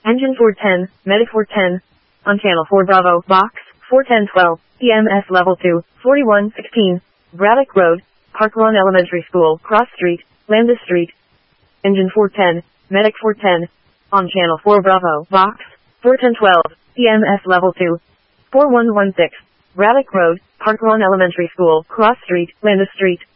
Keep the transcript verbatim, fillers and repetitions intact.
Engine four ten, Medic four ten. On Channel four Bravo, Box, four ten twelve, E M S Level two, forty-one sixteen. Braddock Road, Park Lawn Elementary School, Cross Street, Landis Street. Engine four ten, Medic four ten. On Channel four Bravo, Box, four ten twelve, E M S Level two, forty-one sixteen. Braddock Road, Park Lawn Elementary School, Cross Street, Landis Street.